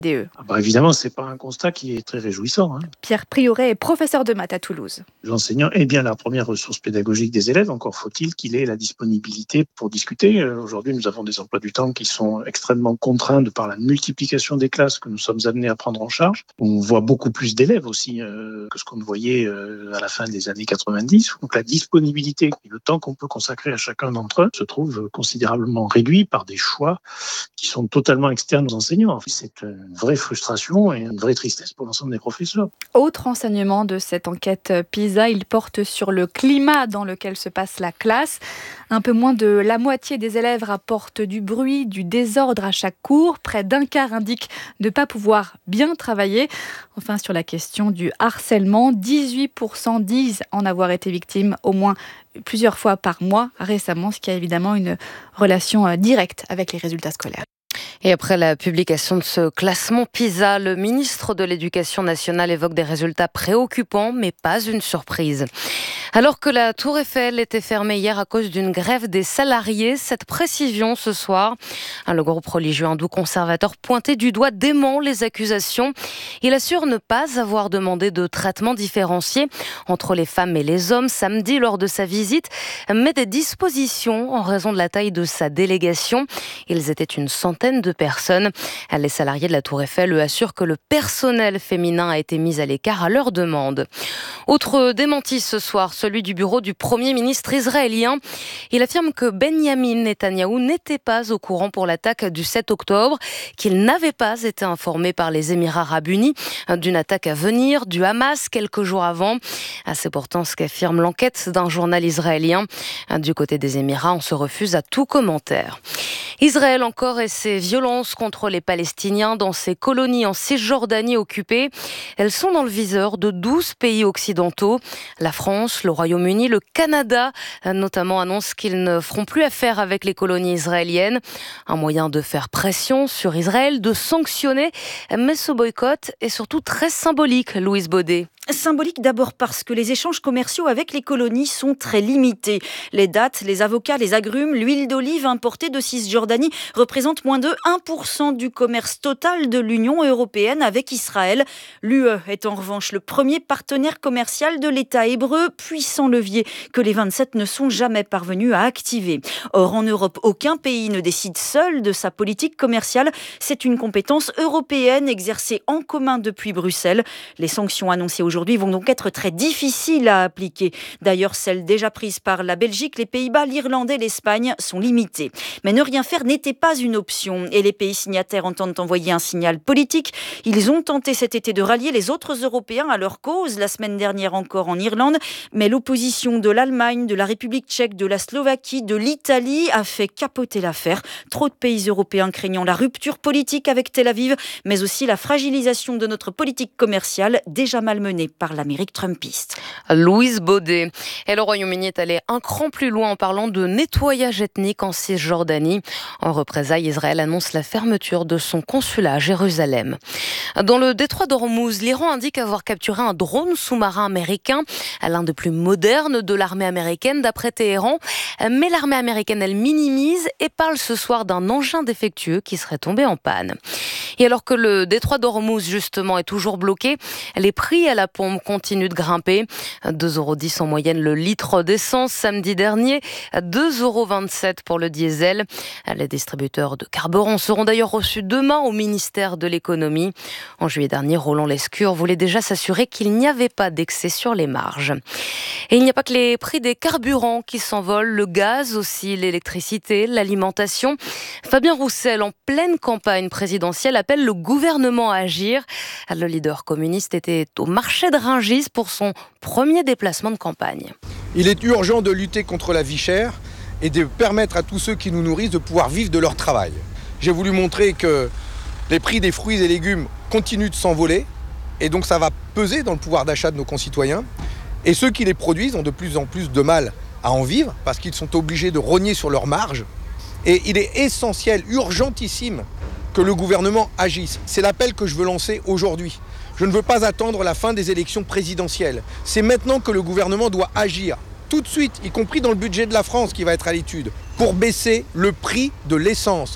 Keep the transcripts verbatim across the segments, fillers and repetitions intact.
D E. Ah bah évidemment, ce n'est pas un constat qui est très réjouissant. Hein. Pierre Prioret est professeur de maths à Toulouse. L'enseignant est bien la première ressource pédagogique des élèves, encore faut-il qu'il ait la disponibilité pour discuter. Aujourd'hui, nous avons des emplois du temps qui sont extrêmement contraints de par la multiplication des classes que nous sommes amenés à prendre en charge. On voit beaucoup plus d'élèves aussi euh, que ce qu'on voyait euh, à la fin des années quatre-vingt-dix. Donc la disponibilité et le temps qu'on peut consacrer à chacun d'entre eux se trouve considérablement réduit par des choix qui sont totalement externes aux enseignants. C'est une vraie frustration et une vraie tristesse pour l'ensemble des professeurs. Autre enseignement de cette enquête PISA, il porte sur le climat dans lequel se passe la classe. Un peu moins de la moitié des élèves rapportent du bruit, du désordre à chaque cours. Près d'un quart indiquent de ne pas pouvoir bien travailler. Enfin, sur la question du harcèlement, dix-huit pour cent disent en avoir été victimes au moins plusieurs fois par mois récemment, ce qui a évidemment une relation directe avec les résultats scolaires. Et après la publication de ce classement PISA, le ministre de l'Éducation nationale évoque des résultats préoccupants, mais pas une surprise. Alors que la Tour Eiffel était fermée hier à cause d'une grève des salariés, cette précision ce soir, le groupe religieux hindou conservateur pointé du doigt dément les accusations. Il assure ne pas avoir demandé de traitement différencié entre les femmes et les hommes samedi lors de sa visite, mais des dispositions en raison de la taille de sa délégation. Ils étaient une centaine de personnes. Les salariés de la Tour Eiffel, eux, assurent que le personnel féminin a été mis à l'écart à leur demande. Autre démenti ce soir, celui du bureau du Premier ministre israélien. Il affirme que Benyamin Netanyahou n'était pas au courant pour l'attaque du sept octobre, qu'il n'avait pas été informé par les Émirats arabes unis d'une attaque à venir du Hamas quelques jours avant. C'est pourtant ce qu'affirme l'enquête d'un journal israélien. Du côté des Émirats, on se refuse à tout commentaire. Israël encore et ses violences contre les Palestiniens dans ses colonies en Cisjordanie occupées. Elles sont dans le viseur de douze pays occidentaux. La France, le Royaume-Uni, le Canada notamment annoncent qu'ils ne feront plus affaire avec les colonies israéliennes. Un moyen de faire pression sur Israël, de sanctionner. Mais ce boycott est surtout très symbolique, Louise Baudet. Symbolique d'abord parce que les échanges commerciaux avec les colonies sont très limités. Les dattes, les avocats, les agrumes, l'huile d'olive importée de Cisjordanie représentent moins de un pour cent du commerce total de l'Union européenne avec Israël. L'U E est en revanche le premier partenaire commercial de l'État hébreu, puissant levier que les vingt-sept ne sont jamais parvenus à activer. Or, en Europe, aucun pays ne décide seul de sa politique commerciale. C'est une compétence européenne exercée en commun depuis Bruxelles. Les sanctions annoncées aujourd'hui Aujourd'hui vont donc être très difficiles à appliquer. D'ailleurs, celles déjà prises par la Belgique, les Pays-Bas, l'Irlande et l'Espagne sont limitées. Mais ne rien faire n'était pas une option et les pays signataires entendent envoyer un signal politique. Ils ont tenté cet été de rallier les autres Européens à leur cause, la semaine dernière encore en Irlande. Mais l'opposition de l'Allemagne, de la République tchèque, de la Slovaquie, de l'Italie a fait capoter l'affaire. Trop de pays européens craignant la rupture politique avec Tel Aviv, mais aussi la fragilisation de notre politique commerciale déjà malmenée par l'Amérique trumpiste. Louise Baudet. Et le Royaume-Uni est allé un cran plus loin en parlant de nettoyage ethnique en Cisjordanie. En représailles, Israël annonce la fermeture de son consulat à Jérusalem. Dans le détroit d'Ormuz, l'Iran indique avoir capturé un drone sous-marin américain, l'un des plus modernes de l'armée américaine d'après Téhéran. Mais l'armée américaine, elle minimise et parle ce soir d'un engin défectueux qui serait tombé en panne. Et alors que le détroit d'Ormuz, justement, est toujours bloqué, les prix à la pompe continuent de grimper. deux euros dix en moyenne le litre d'essence samedi dernier, deux euros vingt-sept pour le diesel. Les distributeurs de carburant seront d'ailleurs reçus demain au ministère de l'économie. En juillet dernier, Roland Lescure voulait déjà s'assurer qu'il n'y avait pas d'excès sur les marges. Et il n'y a pas que les prix des carburants qui s'envolent, le gaz aussi, l'électricité, l'alimentation. Fabien Roussel, en pleine campagne présidentielle, appelle le gouvernement à agir. Le leader communiste était au marché de Rungis pour son premier déplacement de campagne. Il est urgent de lutter contre la vie chère et de permettre à tous ceux qui nous nourrissent de pouvoir vivre de leur travail. J'ai voulu montrer que les prix des fruits et légumes continuent de s'envoler et donc ça va peser dans le pouvoir d'achat de nos concitoyens. Et ceux qui les produisent ont de plus en plus de mal à en vivre parce qu'ils sont obligés de rogner sur leurs marges. Et il est essentiel, urgentissime, que le gouvernement agisse. C'est l'appel que je veux lancer aujourd'hui. Je ne veux pas attendre la fin des élections présidentielles. C'est maintenant que le gouvernement doit agir, tout de suite, y compris dans le budget de la France qui va être à l'étude, pour baisser le prix de l'essence,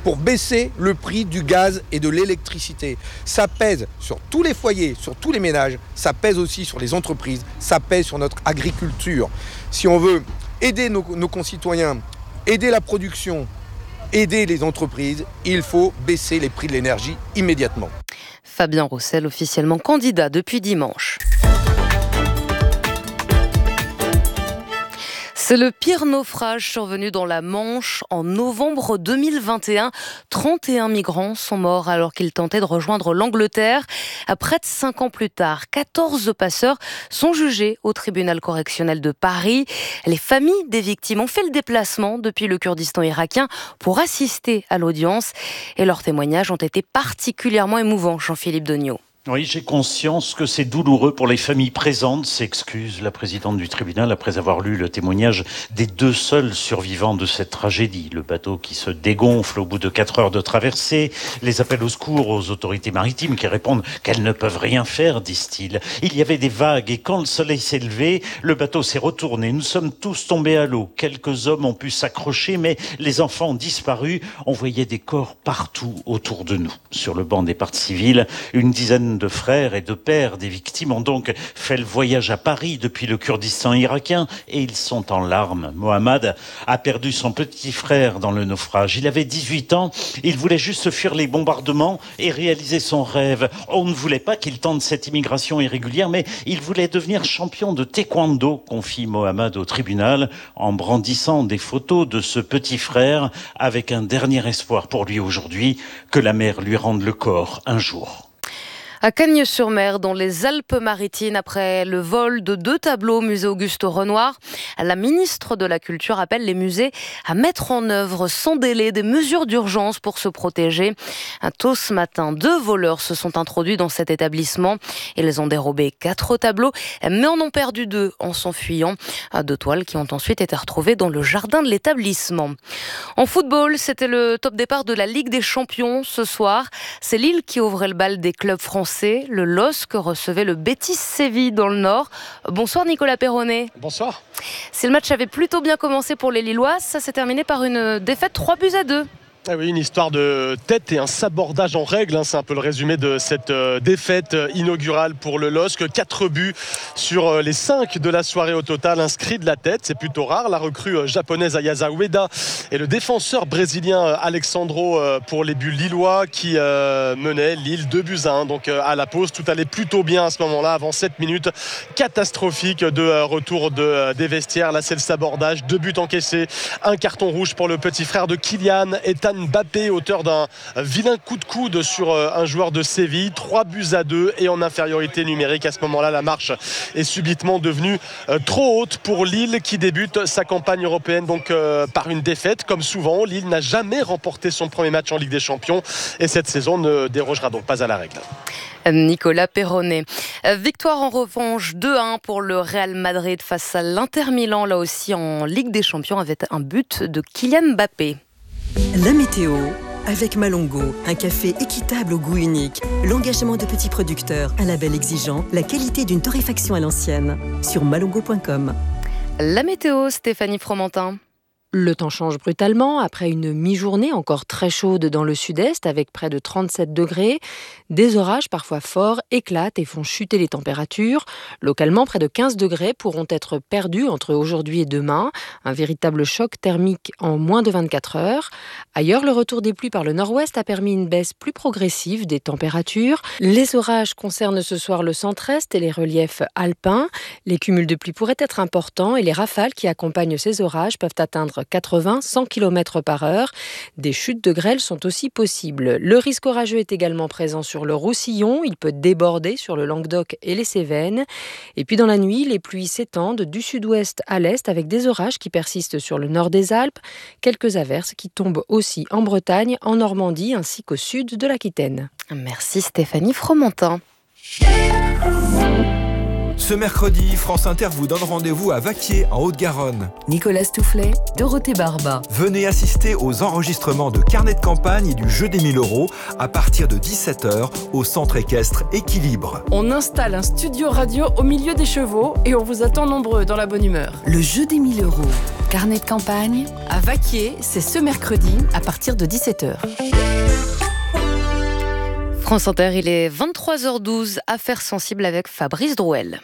pour baisser le prix du gaz et de l'électricité. Ça pèse sur tous les foyers, sur tous les ménages, ça pèse aussi sur les entreprises, ça pèse sur notre agriculture. Si on veut aider nos, nos concitoyens, aider la production, aider les entreprises, il faut baisser les prix de l'énergie immédiatement. Fabien Roussel, officiellement candidat depuis dimanche. C'est le pire naufrage survenu dans la Manche en novembre deux mille vingt et un. trente et un migrants sont morts alors qu'ils tentaient de rejoindre l'Angleterre. Près de cinq ans plus tard, quatorze passeurs sont jugés au tribunal correctionnel de Paris. Les familles des victimes ont fait le déplacement depuis le Kurdistan irakien pour assister à l'audience. Et leurs témoignages ont été particulièrement émouvants, Jean-Philippe Degnaud. Oui, j'ai conscience que c'est douloureux pour les familles présentes, s'excuse la présidente du tribunal après avoir lu le témoignage des deux seuls survivants de cette tragédie. Le bateau qui se dégonfle au bout de quatre heures de traversée, les appels au secours aux autorités maritimes qui répondent qu'elles ne peuvent rien faire, disent-ils. Il y avait des vagues et quand le soleil s'est levé, le bateau s'est retourné. Nous sommes tous tombés à l'eau. Quelques hommes ont pu s'accrocher, mais les enfants ont disparu. On voyait des corps partout autour de nous. Sur le banc des parties civiles, une dizaine de frères et de pères des victimes ont donc fait le voyage à Paris depuis le Kurdistan irakien et ils sont en larmes. Mohamed a perdu son petit frère dans le naufrage. Il avait dix-huit ans, il voulait juste fuir les bombardements et réaliser son rêve. On ne voulait pas qu'il tente cette immigration irrégulière, mais il voulait devenir champion de taekwondo, confie Mohamed au tribunal, en brandissant des photos de ce petit frère avec un dernier espoir pour lui aujourd'hui, que la mer lui rende le corps un jour. À Cagnes-sur-Mer, dans les Alpes-Maritimes, après le vol de deux tableaux au musée Auguste-Renoir, la ministre de la Culture appelle les musées à mettre en œuvre sans délai des mesures d'urgence pour se protéger. Tôt ce matin, deux voleurs se sont introduits dans cet établissement. Ils ont dérobé quatre tableaux, mais en ont perdu deux en s'enfuyant. Deux toiles qui ont ensuite été retrouvées dans le jardin de l'établissement. En football, c'était le top départ de la Ligue des Champions ce soir. C'est Lille qui ouvrait le bal des clubs français. Le L O S C recevait le Betis Séville dans le Nord. Bonsoir Nicolas Perronnet. Bonsoir. Si le match avait plutôt bien commencé pour les Lillois, ça s'est terminé par une défaite trois buts à deux. Ah oui, une histoire de tête et un sabordage en règle, hein, c'est un peu le résumé de cette euh, défaite inaugurale pour le L O S C. quatre buts sur euh, les cinq de la soirée au total inscrits de la tête, c'est plutôt rare. La recrue euh, japonaise Ayasa Ueda et le défenseur brésilien euh, Alexandro euh, pour les buts lillois qui euh, menaient Lille deux buts à un. Donc euh, à la pause, tout allait plutôt bien à ce moment-là, avant sept minutes catastrophiques de euh, retour de, euh, des vestiaires. Là c'est le sabordage, deux buts encaissés, un carton rouge pour le petit frère de Kylian, Ethan Mbappé, auteur d'un vilain coup de coude sur un joueur de Séville. Trois buts à deux et en infériorité numérique. À ce moment-là, la marche est subitement devenue trop haute pour Lille qui débute sa campagne européenne donc euh, par une défaite. Comme souvent, Lille n'a jamais remporté son premier match en Ligue des Champions et cette saison ne dérogera donc pas à la règle. Nicolas Perronnet. Victoire en revanche deux à un pour le Real Madrid face à l'Inter Milan, là aussi en Ligue des Champions avec un but de Kylian Mbappé. La météo avec Malongo, un café équitable au goût unique, l'engagement de petits producteurs, un label exigeant, la qualité d'une torréfaction à l'ancienne. Sur malongo point com. La météo, Stéphanie Fromentin. Le temps change brutalement après une mi-journée encore très chaude dans le sud-est avec près de trente-sept degrés. Des orages parfois forts éclatent et font chuter les températures. Localement, près de quinze degrés pourront être perdus entre aujourd'hui et demain. Un véritable choc thermique en moins de vingt-quatre heures. Ailleurs, le retour des pluies par le nord-ouest a permis une baisse plus progressive des températures. Les orages concernent ce soir le centre-est et les reliefs alpins. Les cumuls de pluie pourraient être importants et les rafales qui accompagnent ces orages peuvent atteindre quatre-vingts à cent kilomètres par heure. Des chutes de grêle sont aussi possibles. Le risque orageux est également présent sur le Roussillon. Il peut déborder sur le Languedoc et les Cévennes. Et puis dans la nuit, les pluies s'étendent du sud-ouest à l'est avec des orages qui persistent sur le nord des Alpes. Quelques averses qui tombent aussi en Bretagne, en Normandie ainsi qu'au sud de l'Aquitaine. Merci Stéphanie Fromentin. Ce mercredi, France Inter vous donne rendez-vous à Vaquier, en Haute-Garonne. Nicolas Stoufflet, Dorothée Barba. Venez assister aux enregistrements de carnet de campagne et du jeu des mille euros à partir de dix-sept heures au centre équestre Équilibre. On installe un studio radio au milieu des chevaux et on vous attend nombreux dans la bonne humeur. Le jeu des mille euros. Carnet de campagne, à Vaquier, c'est ce mercredi à partir de dix-sept heures. France Inter, il est vingt-trois heures douze, Affaires sensibles avec Fabrice Drouel.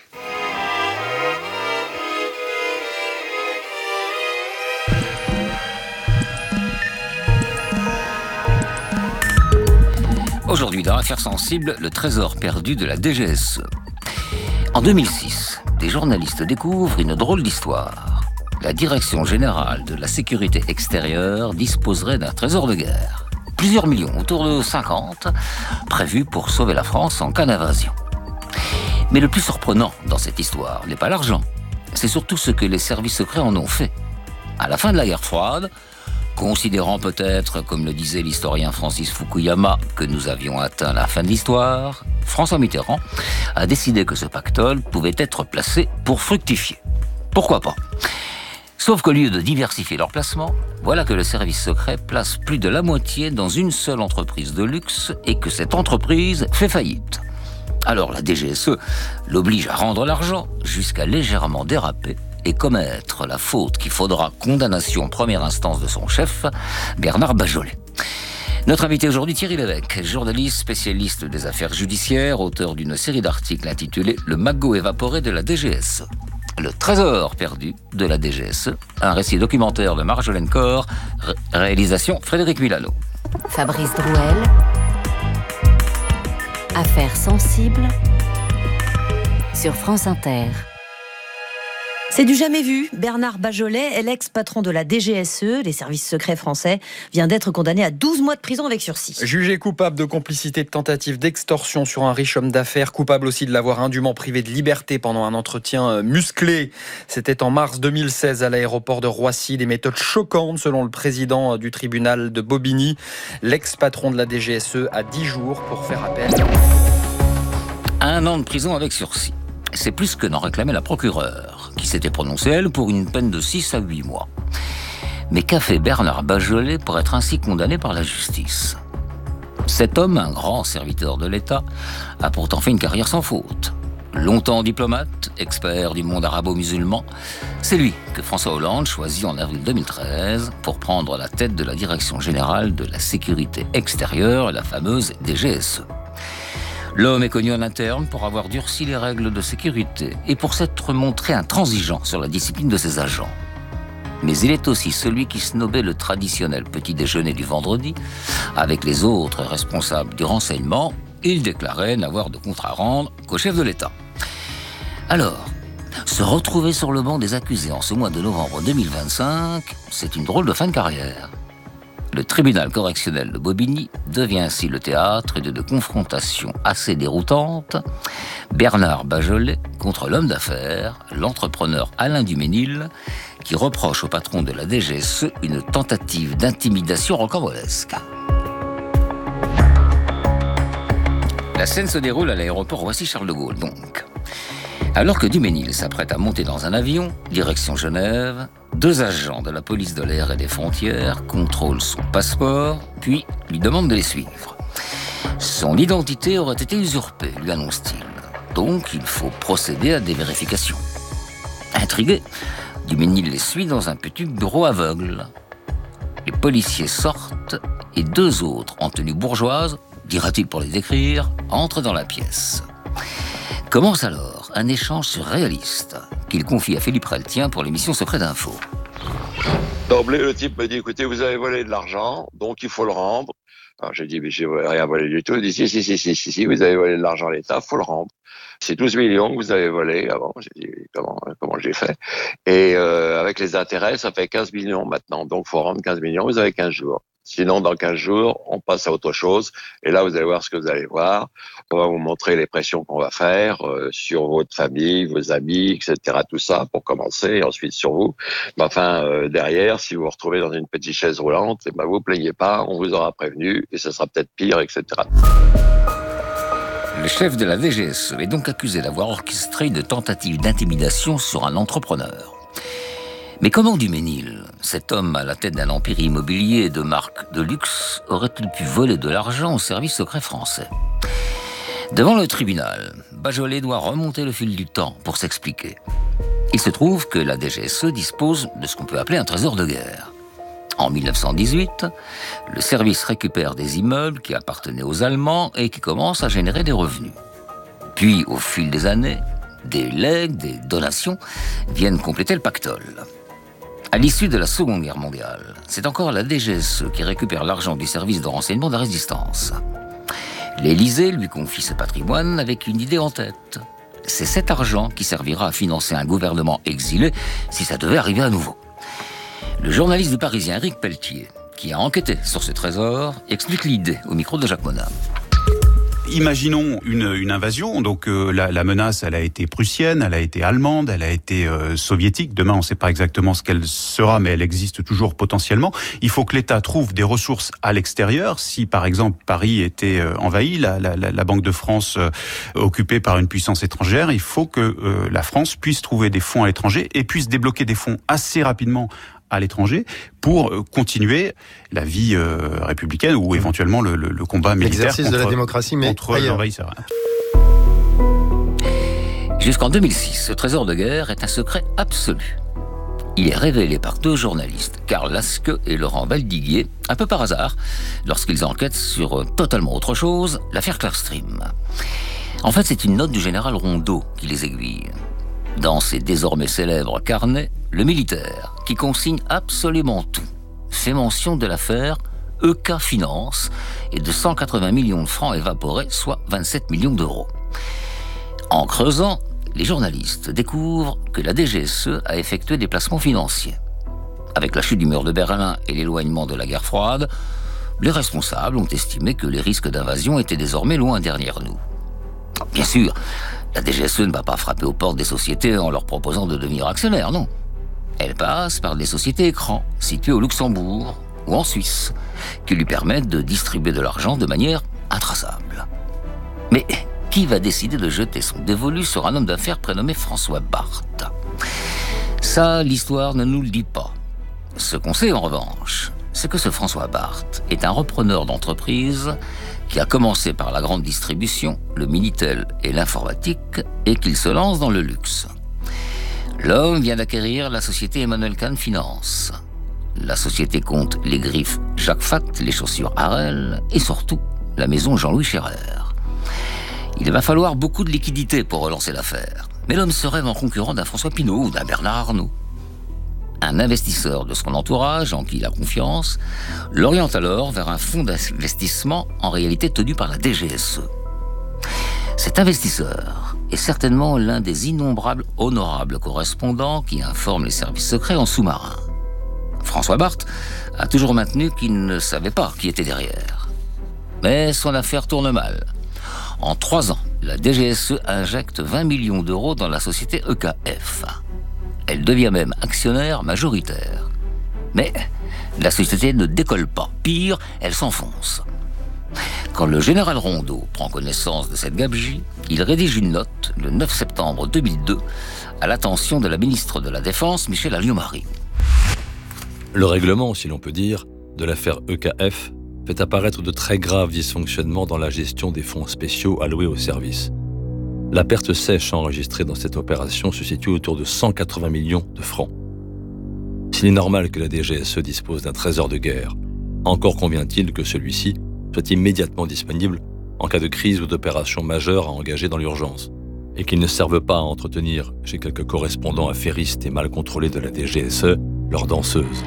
Aujourd'hui, dans Affaires sensibles, le trésor perdu de la D G S E. En deux mille six, des journalistes découvrent une drôle d'histoire. La Direction générale de la sécurité extérieure disposerait d'un trésor de guerre. Plusieurs millions, autour de cinquante, prévus pour sauver la France en cas d'invasion. Mais le plus surprenant dans cette histoire n'est pas l'argent, c'est surtout ce que les services secrets en ont fait. À la fin de la guerre froide, considérant peut-être, comme le disait l'historien Francis Fukuyama, que nous avions atteint la fin de l'histoire, François Mitterrand a décidé que ce pactole pouvait être placé pour fructifier. Pourquoi pas ? Sauf qu'au lieu de diversifier leur placement, voilà que le service secret place plus de la moitié dans une seule entreprise de luxe et que cette entreprise fait faillite. Alors la D G S E l'oblige à rendre l'argent jusqu'à légèrement déraper et commettre la faute qui faudra condamnation en première instance de son chef, Bernard Bajolet. Notre invité aujourd'hui, Thierry Lévesque, journaliste spécialiste des affaires judiciaires, auteur d'une série d'articles intitulée « Le magot évaporé de la D G S E ». Le trésor perdu de la D G S E, un récit documentaire de Marjolaine Corr, ré- réalisation Frédéric Milano. Fabrice Drouel, Affaires sensibles sur France Inter. C'est du jamais vu. Bernard Bajolet, l'ex-patron de la D G S E, les services secrets français, vient d'être condamné à douze mois de prison avec sursis. Jugé coupable de complicité de tentative d'extorsion sur un riche homme d'affaires, coupable aussi de l'avoir indûment privé de liberté pendant un entretien musclé. C'était en mars deux mille seize à l'aéroport de Roissy. Des méthodes choquantes selon le président du tribunal de Bobigny. L'ex-patron de la D G S E a dix jours pour faire appel. Un an de prison avec sursis. C'est plus que n'en réclamait la procureure, qui s'était prononcée, elle, pour une peine de six à huit mois. Mais qu'a fait Bernard Bajolet pour être ainsi condamné par la justice ? Cet homme, un grand serviteur de l'État, a pourtant fait une carrière sans faute. Longtemps diplomate, expert du monde arabo-musulman, c'est lui que François Hollande choisit en avril deux mille treize pour prendre la tête de la Direction générale de la sécurité extérieure, la fameuse D G S E. L'homme est connu en interne pour avoir durci les règles de sécurité et pour s'être montré intransigeant sur la discipline de ses agents. Mais il est aussi celui qui snobait le traditionnel petit déjeuner du vendredi avec les autres responsables du renseignement. Il déclarait n'avoir de compte à rendre qu'au chef de l'État. Alors, se retrouver sur le banc des accusés en ce mois de novembre deux mille vingt-cinq, c'est une drôle de fin de carrière. Le tribunal correctionnel de Bobigny devient ainsi le théâtre de, de confrontations assez déroutantes. Bernard Bajolet contre l'homme d'affaires, l'entrepreneur Alain Duménil, qui reproche au patron de la D G S E une tentative d'intimidation rocambolesque. La scène se déroule à l'aéroport Roissy-Charles de Gaulle, donc. Alors que Duménil s'apprête à monter dans un avion, direction Genève, deux agents de la police de l'air et des frontières contrôlent son passeport, puis lui demandent de les suivre. Son identité aurait été usurpée, lui annonce-t-il. Donc, il faut procéder à des vérifications. Intrigué, Duménil les suit dans un petit bureau aveugle. Les policiers sortent et deux autres en tenue bourgeoise, dira-t-il pour les décrire, entrent dans la pièce. Commence alors un échange surréaliste qu'il confie à Philippe Reltien pour l'émission Secret d'Info. D'emblée, le type me dit, écoutez, vous avez volé de l'argent, donc il faut le rendre. Alors j'ai dit, mais j'ai rien volé du tout. Il dit, si, si, si, si, si, si, vous avez volé de l'argent à l'État, il faut le rendre. C'est douze millions que vous avez volé avant. J'ai dit, comment, comment j'ai fait? Et euh, avec les intérêts, ça fait quinze millions maintenant. Donc il faut rendre quinze millions, vous avez quinze jours. Sinon, dans quinze jours, on passe à autre chose. Et là, vous allez voir ce que vous allez voir. On va vous montrer les pressions qu'on va faire euh, sur votre famille, vos amis, et cetera. Tout ça pour commencer, et ensuite sur vous. Mais enfin, euh, derrière, si vous vous retrouvez dans une petite chaise roulante, eh ben, vous plaignez pas, on vous aura prévenu, et ça sera peut-être pire, et cetera. Le chef de la D G S E est donc accusé d'avoir orchestré une tentative d'intimidation sur un entrepreneur. Mais comment Duménil, cet homme à la tête d'un empire immobilier de marque de luxe, aurait-il pu voler de l'argent au service secret français ? Devant le tribunal, Bajolet doit remonter le fil du temps pour s'expliquer. Il se trouve que la D G S E dispose de ce qu'on peut appeler un trésor de guerre. En mille neuf cent dix-huit, le service récupère des immeubles qui appartenaient aux Allemands et qui commencent à générer des revenus. Puis, au fil des années, des legs, des donations viennent compléter le pactole. À l'issue de la Seconde Guerre mondiale, c'est encore la D G S E qui récupère l'argent du service de renseignement de la Résistance. L'Élysée lui confie ce patrimoine avec une idée en tête. C'est cet argent qui servira à financer un gouvernement exilé si ça devait arriver à nouveau. Le journaliste du Parisien Éric Pelletier, qui a enquêté sur ce trésor, explique l'idée au micro de Jacques Monod. Imaginons une, une invasion, donc euh, la, la menace, elle a été prussienne, elle a été allemande, elle a été euh, soviétique. Demain, on ne sait pas exactement ce qu'elle sera, mais elle existe toujours potentiellement. Il faut que l'État trouve des ressources à l'extérieur. Si, par exemple, Paris était euh, envahi, la, la, la Banque de France euh, occupée par une puissance étrangère, il faut que euh, la France puisse trouver des fonds à l'étranger et puisse débloquer des fonds assez rapidement à l'étranger pour continuer la vie euh, républicaine ou éventuellement le, le, le combat militaire L'exercice contre, de la démocratie, mais contre l'envahisseur. Jusqu'en deux mille six, ce trésor de guerre est un secret absolu. Il est révélé par deux journalistes, Karl Lasque et Laurent Valdiguier, un peu par hasard, lorsqu'ils enquêtent sur totalement autre chose, l'affaire Clearstream. En fait, c'est une note du général Rondeau qui les aiguille. Dans ses désormais célèbres carnets, le militaire, qui consigne absolument tout, fait mention de l'affaire E K Finance et de cent quatre-vingts millions de francs évaporés, soit vingt-sept millions d'euros. En creusant, les journalistes découvrent que la D G S E a effectué des placements financiers. Avec la chute du mur de Berlin et l'éloignement de la guerre froide, les responsables ont estimé que les risques d'invasion étaient désormais loin derrière nous. Bien sûr, la D G S E ne va pas frapper aux portes des sociétés en leur proposant de devenir actionnaire, non. Elle passe par des sociétés écrans situées au Luxembourg ou en Suisse, qui lui permettent de distribuer de l'argent de manière intraçable. Mais qui va décider de jeter son dévolu sur un homme d'affaires prénommé François Barthes? Ça, l'histoire ne nous le dit pas. Ce qu'on sait en revanche, c'est que ce François Barthes est un repreneur d'entreprise qui a commencé par la grande distribution, le Minitel et l'informatique, et qu'il se lance dans le luxe. L'homme vient d'acquérir la société Emmanuel Kahn Finance. La société compte les griffes Jacques Fact, les chaussures Harel, et surtout la maison Jean-Louis Scherer. Il va falloir beaucoup de liquidités pour relancer l'affaire, mais l'homme se rêve en concurrent d'un François Pinault ou d'un Bernard Arnault. Un investisseur de son entourage, en qui il a confiance, l'oriente alors vers un fonds d'investissement en réalité tenu par la D G S E. Cet investisseur est certainement l'un des innombrables honorables correspondants qui informent les services secrets en sous-marin. François Barthes a toujours maintenu qu'il ne savait pas qui était derrière. Mais son affaire tourne mal. En trois ans, la D G S E injecte vingt millions d'euros dans la société E K F. Elle devient même actionnaire majoritaire. Mais la société ne décolle pas. Pire, elle s'enfonce. Quand le général Rondeau prend connaissance de cette gabegie, il rédige une note, le neuf septembre deux mille deux, à l'attention de la ministre de la Défense, Michèle Alliot-Marie. Le règlement, si l'on peut dire, de l'affaire E K F fait apparaître de très graves dysfonctionnements dans la gestion des fonds spéciaux alloués au service. La perte sèche enregistrée dans cette opération se situe autour de cent quatre-vingts millions de francs. S'il est normal que la D G S E dispose d'un trésor de guerre, encore convient-il que celui-ci soit immédiatement disponible en cas de crise ou d'opération majeure à engager dans l'urgence, et qu'il ne serve pas à entretenir chez quelques correspondants affairistes et mal contrôlés de la D G S E leurs danseuses.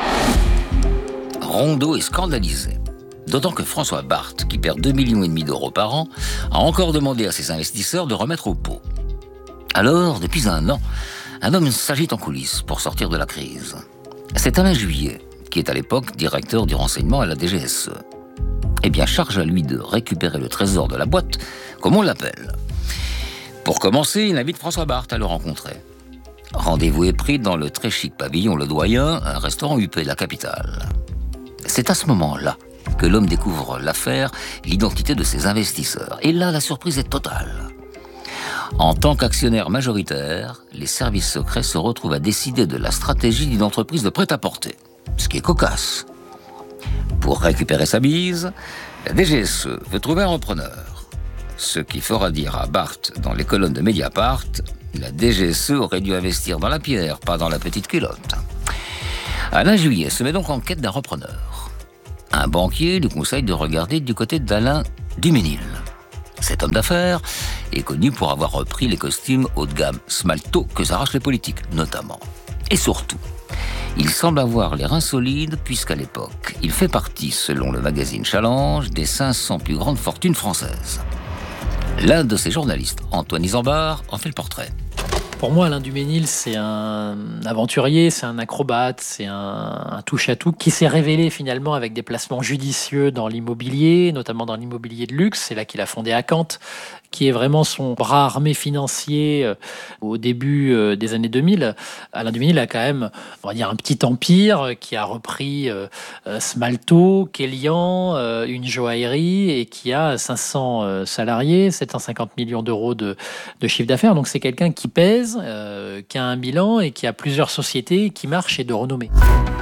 Rondeau est scandalisé. D'autant que François Barthes, qui perd deux virgule cinq millions d'euros par an, a encore demandé à ses investisseurs de remettre au pot. Alors, depuis un an, un homme s'agite en coulisses pour sortir de la crise. C'est Alain Juillet, qui est à l'époque directeur du renseignement à la D G S E. Eh bien, charge à lui de récupérer le trésor de la boîte, comme on l'appelle. Pour commencer, il invite François Barthes à le rencontrer. Rendez-vous est pris dans le très chic pavillon Le Doyen, un restaurant huppé de la capitale. C'est à ce moment-là que l'homme découvre l'affaire, l'identité de ses investisseurs. Et là, la surprise est totale. En tant qu'actionnaire majoritaire, les services secrets se retrouvent à décider de la stratégie d'une entreprise de prêt-à-porter, ce qui est cocasse. Pour récupérer sa bise, la D G S E veut trouver un repreneur. Ce qui fera dire à Barthes dans les colonnes de Mediapart La D G S E aurait dû investir dans la pierre, pas dans la petite culotte. Alain Juillet se met donc en quête d'un repreneur. Un banquier lui conseille de regarder du côté d'Alain Duménil. Cet homme d'affaires est connu pour avoir repris les costumes haut de gamme Smalto que s'arrachent les politiques, notamment. Et surtout, il semble avoir les reins solides puisqu'à l'époque, il fait partie, selon le magazine Challenge, des cinq cents plus grandes fortunes françaises. L'un de ces journalistes, Antoine Isambard, en fait le portrait. Pour moi, Alain Duménil, c'est un aventurier, c'est un acrobate, c'est un, un touche-à-tout qui s'est révélé finalement avec des placements judicieux dans l'immobilier, notamment dans l'immobilier de luxe. C'est là qu'il a fondé Acant, qui est vraiment son bras armé financier euh, au début euh, des années deux mille. Alain Duménil a quand même, on va dire, un petit empire qui a repris euh, euh, Smalto, Kélian, euh, une joaillerie et qui a cinq cents euh, salariés, sept cent cinquante millions d'euros de, de chiffre d'affaires. Donc c'est quelqu'un qui pèse, euh, qui a un bilan et qui a plusieurs sociétés qui marchent et de renommée.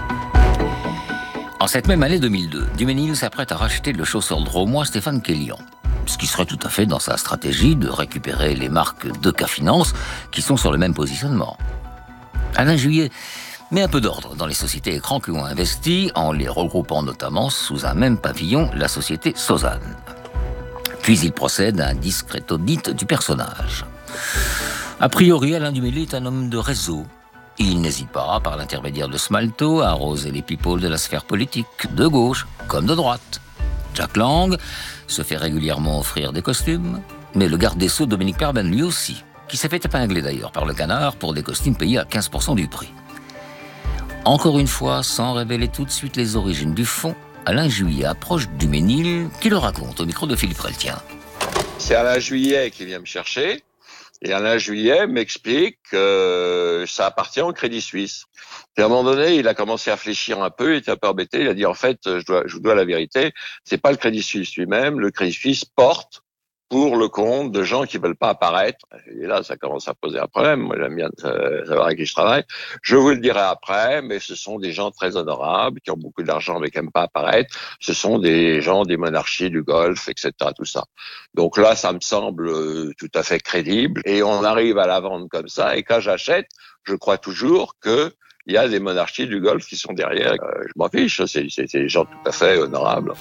En cette même année deux mille deux, Duménil s'apprête à racheter le chausseur drômois Stéphane Kélian. Ce qui serait tout à fait dans sa stratégie de récupérer les marques de K Finance qui sont sur le même positionnement. Alain Juillet met un peu d'ordre dans les sociétés écrans qui ont investi en les regroupant notamment sous un même pavillon, la société Sozane. Puis il procède à un discret audit du personnage. A priori, Alain Duménil est un homme de réseau. Il n'hésite pas, par l'intermédiaire de Smalto, à arroser les people de la sphère politique, de gauche comme de droite. Jack Lang se fait régulièrement offrir des costumes, mais le garde des Sceaux Dominique Perben lui aussi, qui s'est fait épingler d'ailleurs par le Canard pour des costumes payés à quinze pour cent du prix. Encore une fois, sans révéler tout de suite les origines du fond, Alain Juillet approche Duménil, qui le raconte au micro de Philippe Reltien. C'est Alain Juillet qui vient me chercher, et Alain Juillet m'explique que ça appartient au Crédit Suisse. Et à un moment donné, il a commencé à réfléchir un peu, il était un peu embêté, il a dit en fait, je, dois, je vous dois la vérité, c'est pas le Crédit Suisse lui-même, le Crédit Suisse porte pour le compte de gens qui veulent pas apparaître. Et là, ça commence à poser un problème. Moi, j'aime bien savoir avec qui je travaille. Je vous le dirai après, mais ce sont des gens très honorables, qui ont beaucoup d'argent mais qui n'aiment pas apparaître. Ce sont des gens des monarchies du Golfe, et cetera, tout ça. Donc là, ça me semble tout à fait crédible. Et on arrive à la vendre comme ça. Et quand j'achète, je crois toujours que il y a des monarchies du Golfe qui sont derrière. Euh, je m'en fiche, c'est, c'est, c'est des gens tout à fait honorables.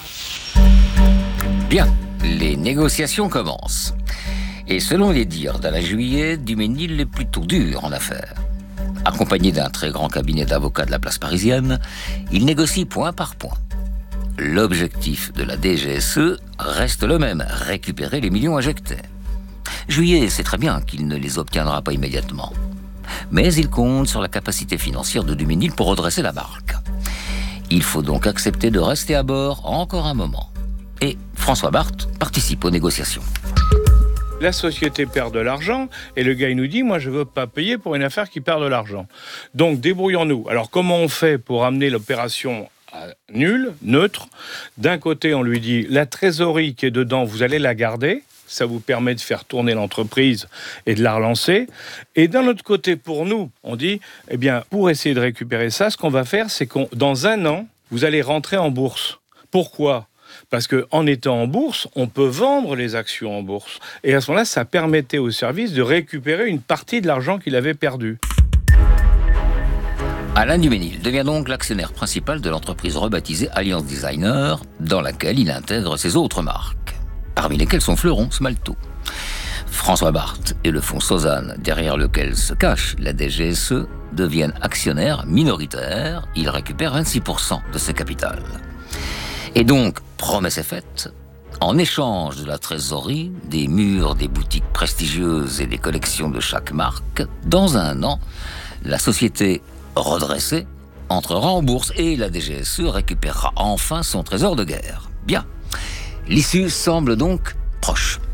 Bien, les négociations commencent. Et selon les dires d'Alain Juillet, Duménil est plutôt dur en affaires. Accompagné d'un très grand cabinet d'avocats de la place parisienne, il négocie point par point. L'objectif de la D G S E reste le même, récupérer les millions injectés. Juillet sait très bien qu'il ne les obtiendra pas immédiatement. Mais il compte sur la capacité financière de Duménil pour redresser la barque. Il faut donc accepter de rester à bord encore un moment. Et François Barthes participe aux négociations. La société perd de l'argent et le gars il nous dit « moi je veux pas payer pour une affaire qui perd de l'argent ». Donc débrouillons-nous. Alors comment on fait pour amener l'opération à nul, neutre ? D'un côté on lui dit « la trésorerie qui est dedans vous allez la garder ». Ça vous permet de faire tourner l'entreprise et de la relancer. Et d'un autre côté, pour nous, on dit, eh bien, pour essayer de récupérer ça, ce qu'on va faire, c'est que dans un an, vous allez rentrer en bourse. Pourquoi ? Parce qu'en étant en bourse, on peut vendre les actions en bourse. Et à ce moment-là, ça permettait au service de récupérer une partie de l'argent qu'il avait perdu. Alain Duménil devient donc l'actionnaire principal de l'entreprise rebaptisée Alliance Designer, dans laquelle il intègre ses autres marques, parmi lesquels son fleuron Smalto. François Barthes et le fonds Sozane, derrière lequel se cache la D G S E, deviennent actionnaires minoritaires. Ils récupèrent vingt-six pour cent de ce capital. Et donc, promesse est faite, en échange de la trésorerie, des murs, des boutiques prestigieuses et des collections de chaque marque, dans un an, la société redressée entrera en bourse et la D G S E récupérera enfin son trésor de guerre. Bien. L'issue semble donc proche.